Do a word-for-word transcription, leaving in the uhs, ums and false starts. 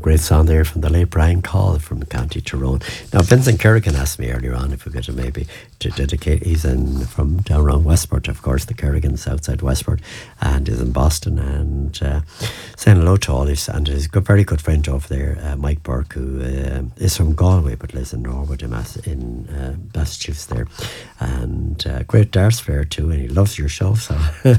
great song there from the late Brian Call from County Tyrone. Now, Vincent Kerrigan asked me earlier on if we could maybe to dedicate. He's in from down around Westport, of course, the Kerrigans outside Westport, and is in Boston, and uh, saying hello to all his and his good, very good friend over there, uh, Mike Burke, who uh, is from Galway but lives in Norwood in, Mass- in uh, Massachusetts there, and uh, great darts player too, and he loves your show. So